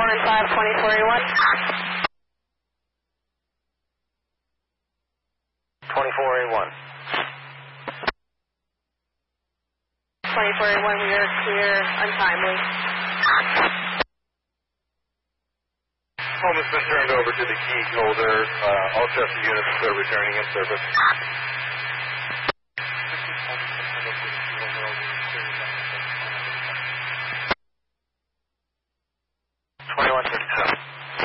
and 5, 2481. 2481. 2481, we are clear, untimely. Home has been turned over to the key holder. All trusted units are returning in service.